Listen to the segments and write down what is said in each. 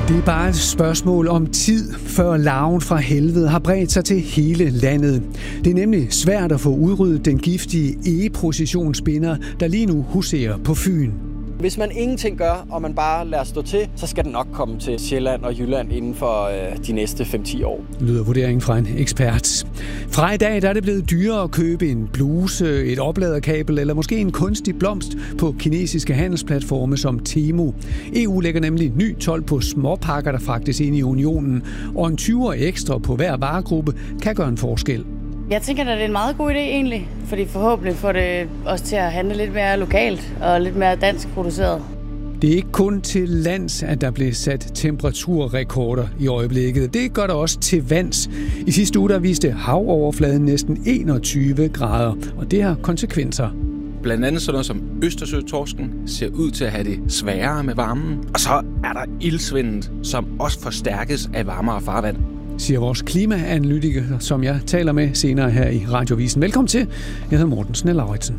Det er bare et spørgsmål om tid, før larven fra helvede har bredt sig til hele landet. Det er nemlig svært at få udryddet den giftige egeprocessionsspinder, der lige nu huserer på Fyn. Hvis man ingenting gør, og man bare lader stå til, så skal den nok komme til Sjælland og Jylland inden for de næste 5-10 år. Lyder vurderingen fra en ekspert. Fra i dag der er det blevet dyrere at købe en bluse, et opladerkabel eller måske en kunstig blomst på kinesiske handelsplatforme som Temu. EU lægger nemlig ny told på småpakker, der fragtes ind i unionen, og en 20' ekstra på hver varegruppe kan gøre en forskel. Jeg tænker, at det er en meget god idé egentlig, fordi forhåbentlig får det os til at handle lidt mere lokalt og lidt mere dansk produceret. Det er ikke kun til lands, at der blev sat temperaturrekorder i øjeblikket. Det gør der også til vands. I sidste uge der viste havoverfladen næsten 21 grader, og det har konsekvenser. Blandt andet sådan noget som Østersøtorsken ser ud til at have det sværere med varmen. Og så er der ildsvindet, som også forstærkes af varmere farvand, siger vores klimaanalytiker, som jeg taler med senere her i Radiovisen. Velkommen til. Jeg hedder Morten Snell-Lauritsen.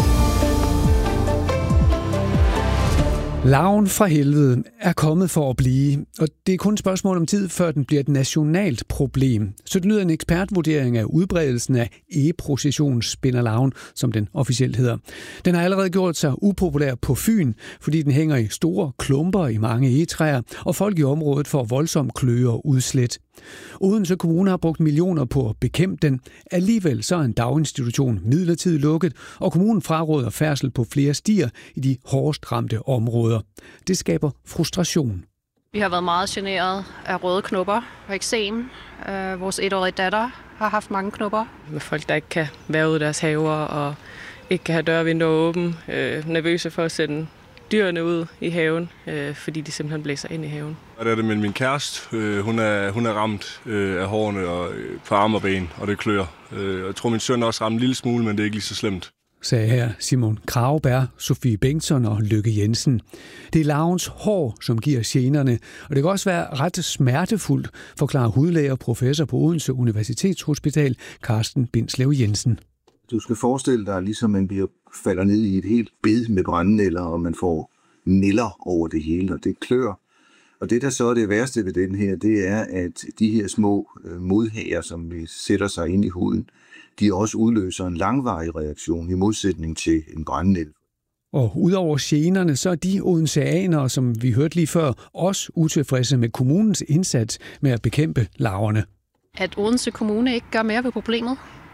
Larven fra helvede er kommet for at blive, og det er kun et spørgsmål om tid, før den bliver et nationalt problem. Så det lyder en ekspertvurdering af udbredelsen af egeprocessionsspinderlarven, som den officielt hedder. Den har allerede gjort sig upopulær på Fyn, fordi den hænger i store klumper i mange egetræer, og folk i området får voldsomt kløe og udslæt. Odense Kommune har brugt millioner på at bekæmpe den. Alligevel så er en daginstitution midlertidigt lukket, og kommunen fraråder færdsel på flere stier i de hårdest ramte områder. Det skaber frustration. Vi har været meget generet af røde knopper og eksem. Vores 1-årige datter har haft mange knopper. Med folk, der ikke kan være ude i deres haver og ikke kan have døre og vinduer åbne. Nervøse for at sende dyrene ud i haven, fordi de simpelthen blæser ind i haven. Det er det med min kæreste. Hun er ramt af hårene og på arme og ben, og det klør. Jeg tror, min søn også ramt en lille smule, men det er ikke lige så slemt, sagde her Simon Krageberg, Sofie Bengtsson og Lykke Jensen. Det er larvens hår, som giver generne, og det kan også være ret smertefuldt, forklarer hudlæge og professor på Odense Universitetshospital, Carsten Bindslev Jensen. Du skal forestille dig, ligesom man falder ned i et helt bed med brændenælder, og man får nælder over det hele, og det klør. Og det, der så er det værste ved den her, det er, at de her små modhager, som vi sætter sig ind i huden, de også udløser en langvarig reaktion i modsætning til en brændenælde. Og udover generne, så er de odenseanere, som vi hørte lige før, også utilfredse med kommunens indsats med at bekæmpe larverne. At Odense Kommune ikke gør mere ved problemet.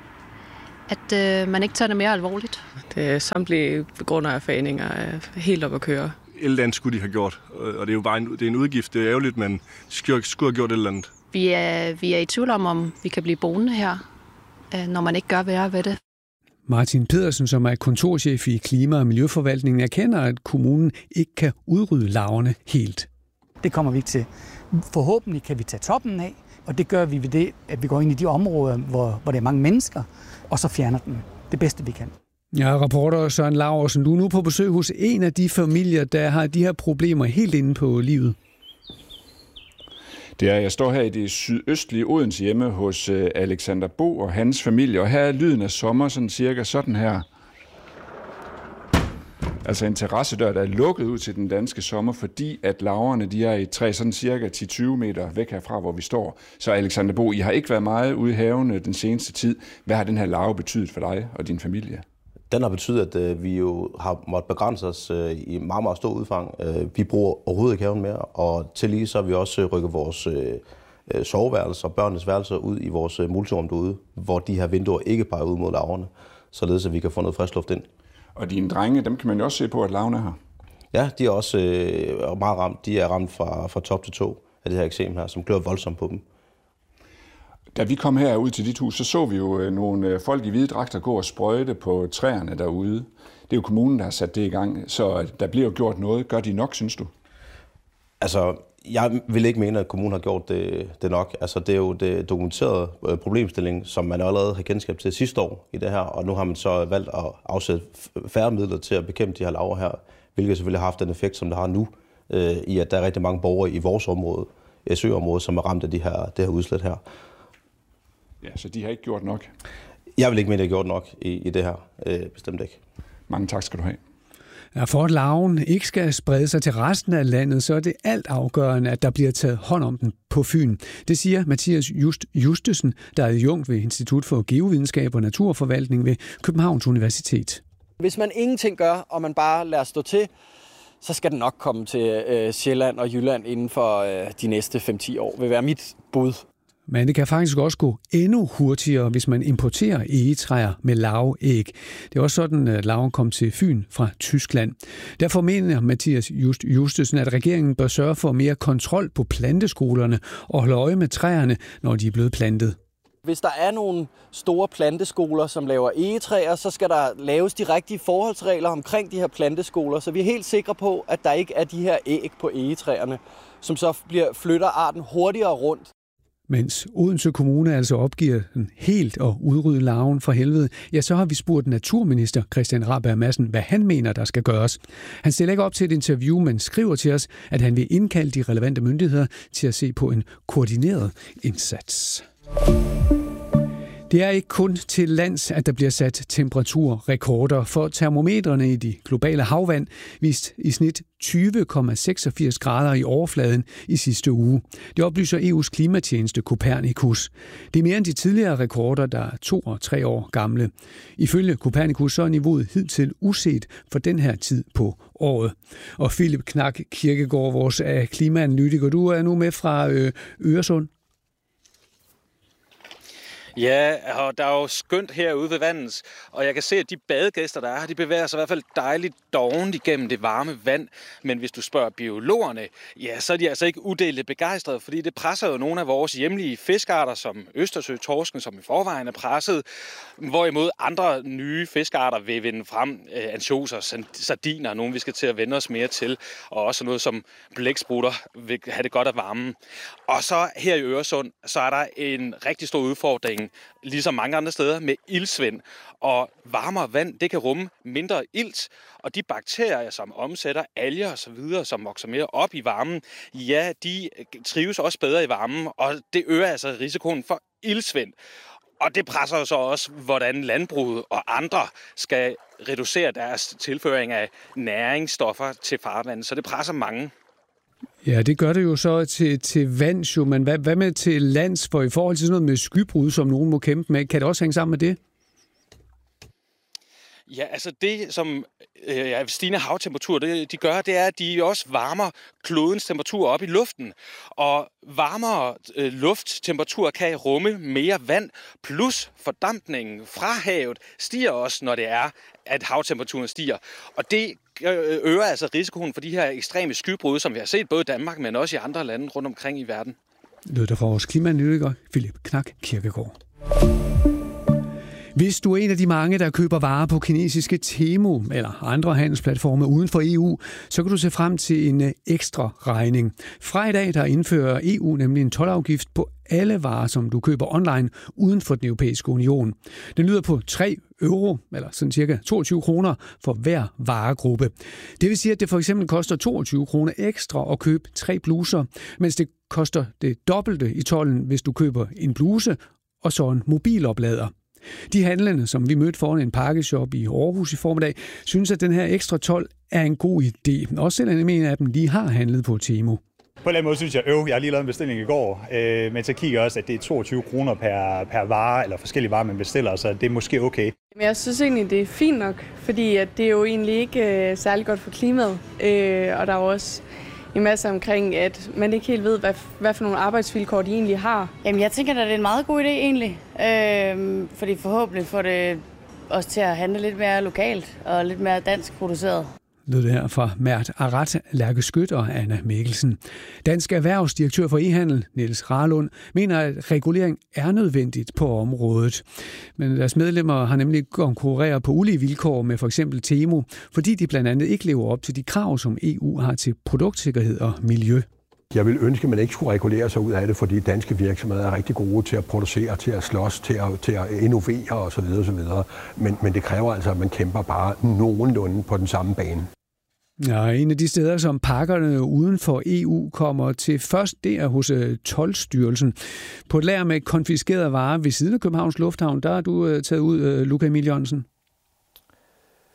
At man ikke tager det mere alvorligt. Det er samtlige grundejerforeninger er helt op at køre. Et eller andet skulle de have gjort, og det er jo bare en udgift. Det er ærgerligt, men de skulle have gjort et eller andet. Vi er i tvivl om vi kan blive boende her, når man ikke gør værre ved det. Martin Pedersen, som er kontorchef i Klima- og Miljøforvaltningen, erkender, at kommunen ikke kan udrydde larverne helt. Det kommer vi ikke til. Forhåbentlig kan vi tage toppen af, og det gør vi ved det, at vi går ind i de områder, hvor der er mange mennesker, og så fjerner den det bedste, vi kan. Ja, reporter Søren Laursen, du er nu på besøg hos en af de familier, der har de her problemer helt inde på livet. Jeg står her i det sydøstlige Odense hjemme hos Alexander Bo og hans familie, og her er lyden af sommer sådan cirka sådan her. Altså en terrassedør, der er lukket ud til den danske sommer, fordi at larverne de er i træ sådan cirka 10-20 meter væk herfra, hvor vi står. Så Alexander Bo, I har ikke været meget ude i haven den seneste tid. Hvad har den her larve betydet for dig og din familie? Den har betydet, at vi jo har måttet begrænse os i meget, meget stor udfang. Vi bruger overhovedet ikke haven mere, og til lige så har vi også rykket vores soveværelser og børnenes værelser ud i vores multirum derude, hvor de her vinduer ikke peger ud mod larverne, således at vi kan få noget frisk luft ind. Og dine drenge, dem kan man jo også se på, at larverne har. Ja, de er også meget ramt. De er ramt fra top til tå af det her eksem her, som klør voldsomt på dem. Da vi kom herud til dit hus, så vi jo nogle folk i hvide dragter gå og sprøjte på træerne derude. Det er jo kommunen, der har sat det i gang, så der bliver jo gjort noget. Gør de nok, synes du? Altså, jeg vil ikke mene, at kommunen har gjort det nok. Altså, det er jo det dokumenterede problemstilling, som man allerede har kendskab til sidste år i det her, og nu har man så valgt at afsætte færre midler til at bekæmpe de her larver her, hvilket selvfølgelig har haft den effekt, som det har nu, i at der er rigtig mange borgere i vores område, Søområdet, som er ramt af det her udslæt her. Ja, så de har ikke gjort nok? Jeg vil ikke mene, at de har gjort nok i det her. Bestemt ikke. Mange tak skal du have. For at larven ikke skal sprede sig til resten af landet, så er det alt afgørende, at der bliver taget hånd om den på Fyn. Det siger Mathias Justesen, der er adjunkt ved Institut for Geovidenskab og Naturforvaltning ved Københavns Universitet. Hvis man ingenting gør, og man bare lader stå til, så skal den nok komme til Sjælland og Jylland inden for de næste 5-10 år, vil være mit bud. Men det kan faktisk også gå endnu hurtigere, hvis man importerer egetræer med larveæg. Det er også sådan, at larven kom til Fyn fra Tyskland. Derfor mener Mathias Justesen, at regeringen bør sørge for mere kontrol på planteskolerne og holde øje med træerne, når de er blevet plantet. Hvis der er nogle store planteskoler, som laver egetræer, så skal der laves de rigtige forholdsregler omkring de her planteskoler, så vi er helt sikre på, at der ikke er de her æg på egetræerne, som så flytter arten hurtigere rundt. Mens Odense Kommune altså opgiver den helt at udrydde larven fra helvede, ja, så har vi spurgt naturminister Christian Rabjerg Madsen, hvad han mener, der skal gøres. Han stiller ikke op til et interview, men skriver til os, at han vil indkalde de relevante myndigheder til at se på en koordineret indsats. Det er ikke kun til lands, at der bliver sat temperaturrekorder, for termometrene i de globale havvand viste i snit 20,86 grader i overfladen i sidste uge. Det oplyser EU's klimatjeneste Copernicus. Det er mere end de tidligere rekorder, der er 2 og 3 år gamle. Ifølge Copernicus så er niveauet hidtil uset for den her tid på året. Og Philip Knak Kirkegaard, vores klimaanalytiker, du er nu med fra Øresund. Ja, og der er jo skønt herude ved vandet, og jeg kan se, at de badegæster, der er her, de bevæger sig i hvert fald dejligt dovent igennem det varme vand. Men hvis du spørger biologerne, ja, så er de altså ikke udelt begejstrede, fordi det presser jo nogle af vores hjemlige fiskarter, som Østersøtorsken, som i forvejen er presset, hvorimod andre nye fiskarter vil vinde frem, ansjoser, sardiner, nogle vi skal til at vende os mere til, og også noget som blæksprutter vil have det godt af varmen. Og så her i Øresund, så er der en rigtig stor udfordring, ligesom mange andre steder, med iltsvind. Og varmere vand, det kan rumme mindre ilt, og de bakterier, som omsætter alger og så videre, som vokser mere op i varmen, ja, de trives også bedre i varmen, og det øger altså risikoen for iltsvind. Og det presser jo så også, hvordan landbruget og andre skal reducere deres tilføring af næringsstoffer til farvandet, så det presser mange. Ja, det gør det jo så til vands jo, men hvad med til lands, for i forhold til sådan noget med skybrud, som nogen må kæmpe med, kan det også hænge sammen med det? Ja, altså det, som stigende havtemperatur, de gør, det er, at de også varmer klodens temperatur op i luften. Og varmere lufttemperatur kan rumme mere vand, plus fordampningen fra havet stiger også, når det er, at havtemperaturen stiger. Og det øger altså risikoen for de her ekstreme skybrud, som vi har set både i Danmark, men også i andre lande rundt omkring i verden. Lød der fra vores klimaanalytiker Philip Knak Kirkegaard. Hvis du er en af de mange, der køber varer på kinesiske Temu eller andre handelsplatforme uden for EU, så kan du se frem til en ekstra regning. Fra i dag der indfører EU nemlig en toldafgift på alle varer, som du køber online uden for den europæiske union. Den lyder på 3 euro, eller sådan cirka 22 kroner for hver varegruppe. Det vil sige, at det for eksempel koster 22 kroner ekstra at købe 3 bluser, mens det koster det dobbelte i tolden, hvis du køber en bluse og så en mobiloplader. De handlende, som vi mødte foran en pakkeshop i Aarhus i formiddag, synes, at den her ekstra told er en god idé. Også selvom en af dem lige har handlet på Temu. På en eller anden måde synes jeg, jeg har lige lavet en bestilling i går, men så kigger jeg også, at det er 22 kroner per vare, eller forskellige varer, man bestiller, så det er måske okay. Men jeg synes egentlig, det er fint nok, fordi at det er jo egentlig ikke særlig godt for klimaet, og der er jo også en masse omkring, at man ikke helt ved, hvad for nogle arbejdsvilkår de egentlig har. Jamen, jeg tænker, at det er en meget god idé egentlig, fordi forhåbentlig får det os til at handle lidt mere lokalt og lidt mere dansk produceret. Lød det her fra Mert Arat, Lærke Skødt og Anna Mikkelsen. Dansk erhvervsdirektør for e-handel, Niels Rarlund, mener, at regulering er nødvendigt på området. Men deres medlemmer har nemlig konkurreret på ulige vilkår med for eksempel Temu, fordi de blandt andet ikke lever op til de krav, som EU har til produktsikkerhed og miljø. Jeg vil ønske, at man ikke skulle regulere sig ud af det, fordi danske virksomheder er rigtig gode til at producere, til at slås, til at innovere osv. Men det kræver altså, at man kæmper bare nogenlunde på den samme bane. Ja, en af de steder, som pakkerne uden for EU kommer til først, det er hos Toldstyrelsen. På et lager med konfiskerede varer ved siden af Københavns Lufthavn, der er du taget ud, Luca Emil Jørgensen.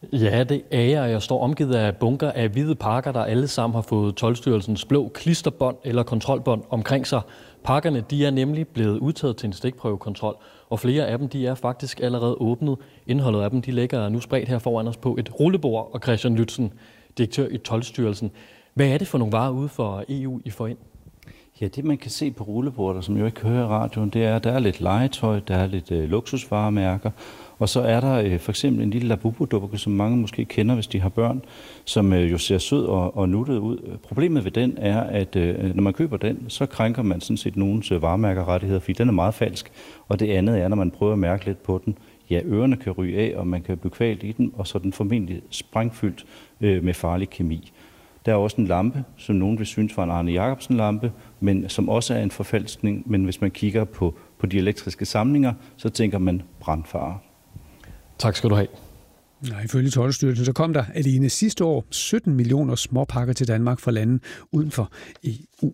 Ja, det er jeg. Jeg står omgivet af bunker af hvide pakker, der alle sammen har fået Toldstyrelsens blå klisterbånd eller kontrolbånd omkring sig. Pakkerne de er nemlig blevet udtaget til en stikprøvekontrol, og flere af dem de er faktisk allerede åbnet. Indholdet af dem de ligger nu spredt her foran os på et rullebord, og Christian Lützen, direktør i Toldstyrelsen. Hvad er det for nogle varer ude for EU, I får ind? Ja, det man kan se på rullebordet, som jo ikke kan høre i radioen, det er, at der er lidt legetøj, der er lidt luksusvaremærker, og så er der for eksempel en lille Labubu-dukke, som mange måske kender, hvis de har børn, som jo ser sød og nuttet ud. Problemet ved den er, at når man køber den, så krænker man sådan set nogens varemærkerrettigheder, fordi den er meget falsk. Og det andet er, når man prøver at mærke lidt på den, ja, ørerne kan ryge af, og man kan blive kvalt i den, og så er den formentlig sprængfyldt med farlig kemi. Der er også en lampe, som nogen vil synes var en Arne Jacobsen-lampe, men som også er en forfalskning. Men hvis man kigger på de elektriske samlinger, så tænker man brandfare. Tak skal du have. Ja, ifølge Toldstyrelsen så kom der alene sidste år 17 millioner småpakker til Danmark fra lande uden for EU.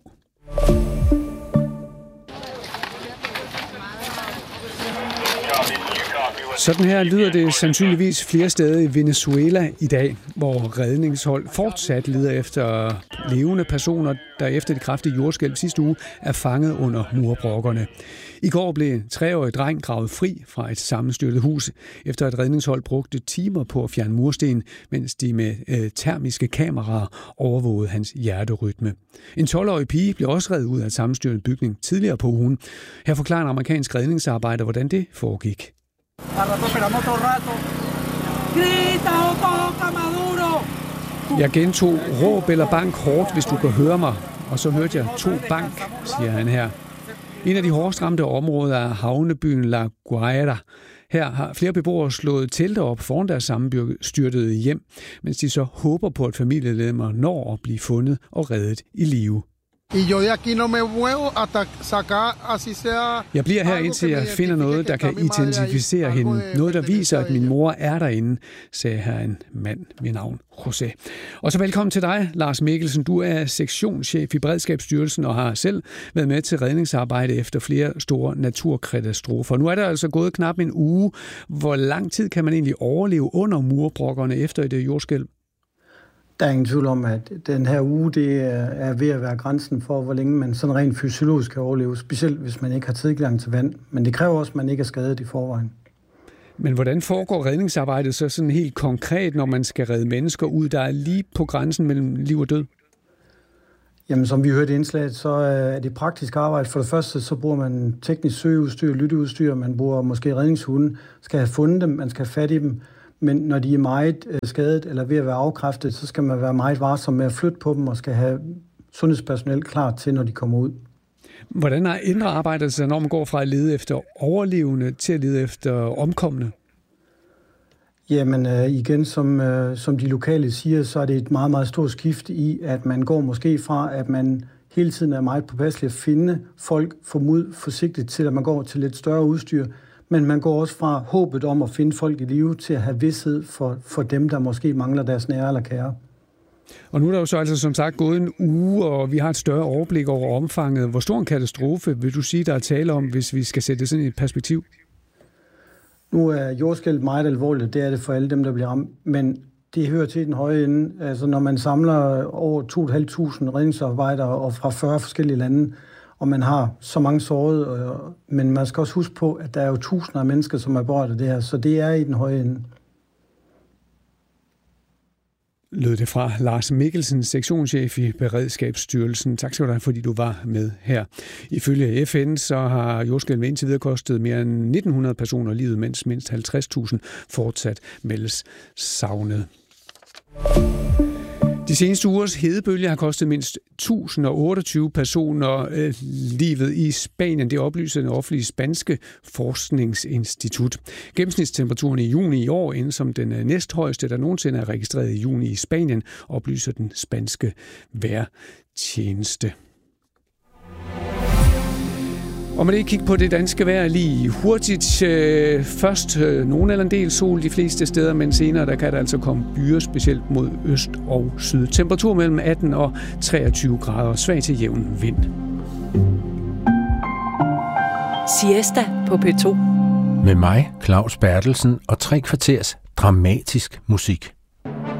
Sådan her lyder det sandsynligvis flere steder i Venezuela i dag, hvor redningshold fortsat leder efter levende personer, der efter det kraftige jordskælv sidste uge er fanget under murbrokkerne. I går blev en 3-årig dreng gravet fri fra et sammenstyrtet hus, efter at redningshold brugte timer på at fjerne mursten, mens de med termiske kameraer overvågede hans hjerterytme. En 12-årig pige blev også reddet ud af et sammenstyrtet bygning tidligere på ugen. Her forklarer en amerikansk redningsarbejder, hvordan det foregik. Jeg gentog råb eller bank hårdt, hvis du kan høre mig. Og så hørte jeg 2 bank, siger han her. En af de hårdest ramte områder er havnebyen La Guaira. Her har flere beboere slået telte op foran deres sammenstyrtede hjem, mens de så håber på, at familiemedlemmer når at blive fundet og reddet i live. Jeg bliver her indtil jeg finder noget, der kan identificere hende. Noget, der viser, at min mor er derinde, sagde her en mand ved navn José. Og så velkommen til dig, Lars Mikkelsen. Du er sektionschef i Beredskabsstyrelsen og har selv været med til redningsarbejde efter flere store naturkatastrofer. Nu er der altså gået knap en uge. Hvor lang tid kan man egentlig overleve under murbrokkerne efter et jordskælv? Der er ingen tvivl om, at den her uge det er ved at være grænsen for, hvor længe man sådan rent fysiologisk kan overleve, specielt hvis man ikke har tilgang til vand. Men det kræver også, at man ikke er skadet i forvejen. Men hvordan foregår redningsarbejdet så sådan helt konkret, når man skal redde mennesker ud, der er lige på grænsen mellem liv og død? Jamen, som vi hørte i indslaget, så er det praktisk arbejde. For det første, så bruger man teknisk søgeudstyr, lytteudstyr, man bruger måske redningshunde, skal have fundet dem, man skal have fat i dem. Men når de er meget skadet eller ved at være afkræftet, så skal man være meget varsom med at flytte på dem og skal have sundhedspersonel klar til, når de kommer ud. Hvordan er ændret arbejdet sig, når man går fra at lede efter overlevende til at lede efter omkomne? Jamen igen, som de lokale siger, så er det et meget, meget stort skift i, at man går måske fra, at man hele tiden er meget påpasselig at finde folk forsigtigt til, at man går til lidt større udstyr. Men man går også fra håbet om at finde folk i live til at have vished for dem, der måske mangler deres nære eller kære. Og nu er der jo så altså som sagt gået en uge, og vi har et større overblik over omfanget. Hvor stor en katastrofe vil du sige, der er tale om, hvis vi skal sætte det sådan i et perspektiv? Nu er jordskælvet meget alvorligt, det er det for alle dem, der bliver ramt. Men det hører til den høje ende. Altså når man samler over 2.500 redningsarbejdere og fra 40 forskellige lande, og man har så mange sårede, men man skal også huske på, at der er jo tusinder af mennesker, som er berørt af det her, så det er i den høje ende. Lød det fra Lars Mikkelsen, sektionschef i Beredskabsstyrelsen. Tak skal du have, fordi du var med her. Ifølge FN så har jordskælvet indtil videre kostet mere end 1.900 personer livet, mens mindst 50.000 fortsat meldes savnet. De seneste ugers hedebølge har kostet mindst 1.028 personer livet i Spanien. Det oplyser den offentlige spanske forskningsinstitut. Gennemsnitstemperaturen i juni i år, inden som den næsthøjeste, der nogensinde er registreret i juni i Spanien, oplyser den spanske vejrtjeneste. Og med det kigge på det danske vejr lige hurtigt. Først nogen eller en del sol de fleste steder, men senere der kan der altså komme byer, specielt mod øst og syd. Temperatur mellem 18 og 23 grader, svag til jævn vind. Siesta på P2. Med mig, Claus Berthelsen, og 3 kvarters dramatisk musik.